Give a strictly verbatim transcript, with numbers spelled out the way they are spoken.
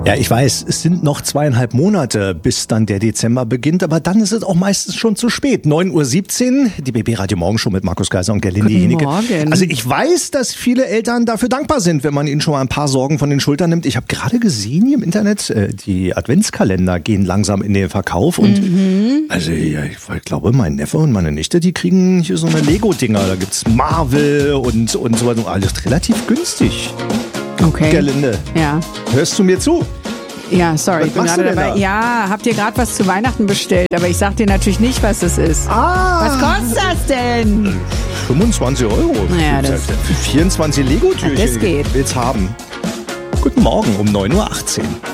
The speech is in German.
Ja, ich weiß, es sind noch zweieinhalb Monate, bis dann der Dezember beginnt, aber dann ist es auch meistens schon zu spät. neun Uhr siebzehn, die B B Radio Morgenshow mit Markus Geiser und Gerlinde Jenike. Morgen. Also ich weiß, dass viele Eltern dafür dankbar sind, wenn man ihnen schon mal ein paar Sorgen von den Schultern nimmt. Ich habe gerade gesehen hier im Internet, die Adventskalender gehen langsam in den Verkauf und mhm. also ja, ich glaube, mein Neffe und meine Nichte, die kriegen hier so eine Lego-Dinger. Da gibt's Marvel und, und so weiter. Alles relativ günstig. Okay. Gerlinde, ja. Hörst du mir zu? Ja, sorry, Was ich bin machst gerade du denn dabei. da? Ja, habt ihr gerade was zu Weihnachten bestellt, aber ich sag dir natürlich nicht, was es ist. Ah! Was kostet das denn? fünfundzwanzig Euro. Ja, das- Für vierundzwanzig Lego-Türchen. Ja, das geht. Willst haben. Guten Morgen um neun Uhr achtzehn.